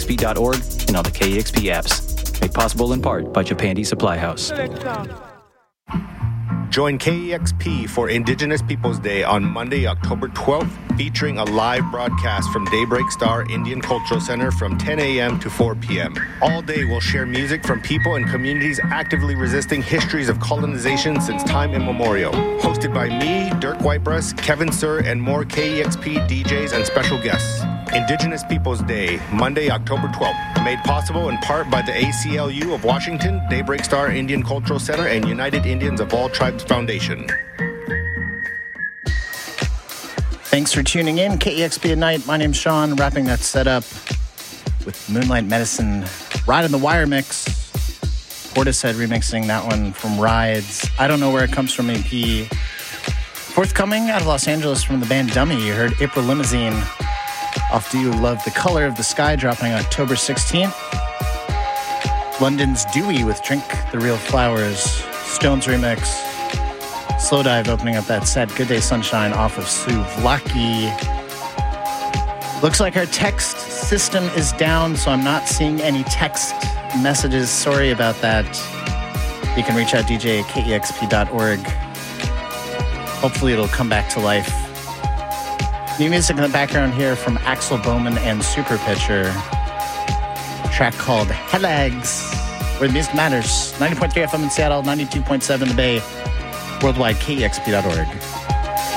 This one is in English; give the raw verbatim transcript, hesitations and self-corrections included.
P dot org and on the K E X P apps. Made possible in part by Japandi Supply House. Join K E X P for Indigenous Peoples Day on Monday, October twelfth, featuring a live broadcast from Daybreak Star Indian Cultural Center from ten a.m. to four p.m. All day we'll share music from people and communities actively resisting histories of colonization since time immemorial. Hosted by me, Dirk Whitebreast, Kevin Sir, and more K E X P D Js and special guests. Indigenous Peoples Day, Monday, October twelfth. Made possible in part by the A C L U of Washington, Daybreak Star Indian Cultural Center, and United Indians of All Tribes Foundation. Thanks for tuning in. K E X P at Night. My name's Sean, wrapping that set up with Moonlight Medicine, Ride on the Wire mix. Portishead remixing that one from Rides. I Don't Know Where It Comes From E P. Forthcoming out of Los Angeles from the band Dummy. You heard April Limousine off Do You Love the Color of the Sky, dropping October sixteenth. London's Dewey with Drink the Real Flowers. Stones remix. Slow Dive opening up that set. Good Day Sunshine off of Souvlaki. Looks like our text system is down, so I'm not seeing any text messages. Sorry about that. You can reach out D J at K E X P dot org. Hopefully it'll come back to life. New music in the background here from Axel Bowman and Super Pitcher. A track called Helags, where the music matters. ninety point three F M in Seattle, ninety-two point seven in the Bay. Worldwide, K E X P dot org.